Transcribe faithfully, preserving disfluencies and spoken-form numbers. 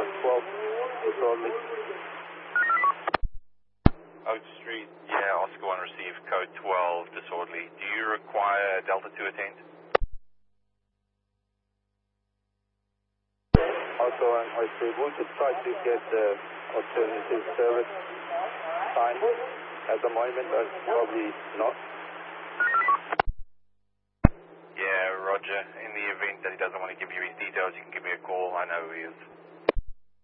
Oak twelve, disorderly. Oak Street, yeah, Oscar one receive, code twelve, disorderly. Do you require Delta two attend? Also, um, I say, we'll just try to get the alternative service time. At the moment, uh, probably not. Yeah, Roger. In the event that he doesn't want to give you his details, you can give me a call. I know who he is.